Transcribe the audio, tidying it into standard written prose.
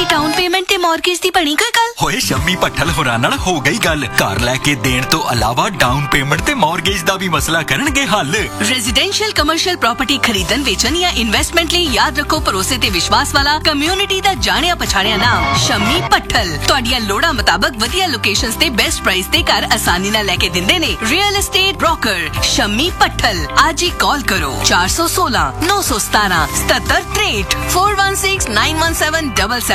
Down payment ते mortgage दी बनी कोई गल? होए शम्मी भट्टल होरां नाल हो गई गल। घर लैके देण तो अलावा डाउन पेमेंट ते मॉर्गेज दा भी मसला करनगे हल। रेजिडेंशियल कमर्शियल प्रॉपर्टी खरीदन वेचन या इन्वेस्टमेंट लिए याद रखो भरोसे ते विश्वास वाला कम्युनिटी दा जानिया पछाणिया नाम शम्मी भट्टल। तुहाडियां लोड़ां मुताबक वधिया लोकेशंस ते बेस्ट प्राइस ते घर आसानी नाल लैके दिंदे ने। Real estate broker Shammi Bhattal. आज ही कॉल करो 416 917 77 63 416 917 77